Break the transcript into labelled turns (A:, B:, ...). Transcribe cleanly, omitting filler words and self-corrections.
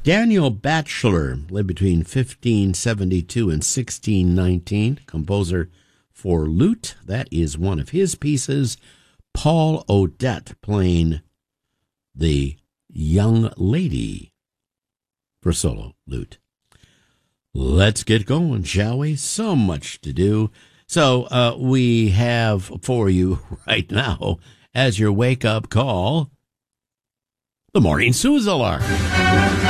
A: Daniel Batchelor lived between 1572 and 1619, composer for lute. That is one of his pieces. Paul Odette playing the young lady for solo lute. Let's get going, shall we? So much to do. So we have for you right now, as your wake-up call, the Morning Snooze Alarm.